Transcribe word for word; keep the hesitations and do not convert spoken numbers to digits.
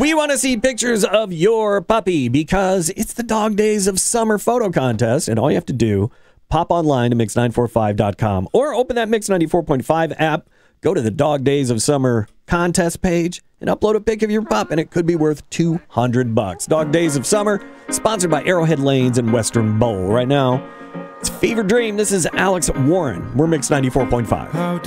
We want to see pictures of your puppy because it's the Dog Days of Summer photo contest, and all you have to do, pop online to mix nine four five dot com or open that Mix ninety-four point five app, go to the Dog Days of Summer contest page, and upload a pic of your pup, and it could be worth two hundred bucks. Dog Days of Summer, sponsored by Arrowhead Lanes and Western Bowl. Right now, it's Fever Dream. This is Alex Warren. We're Mix ninety-four point five.